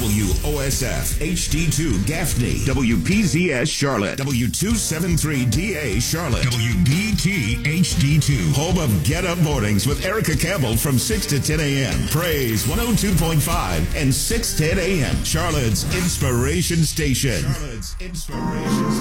WOSF HD2 Gaffney, WPZS Charlotte, W273DA Charlotte, WBT HD2. Home of Get Up Mornings with Erica Campbell from 6 to 10 a.m. Praise 102.5 and 6:10 a.m. Charlotte's Inspiration Station. Charlotte's Inspiration Station.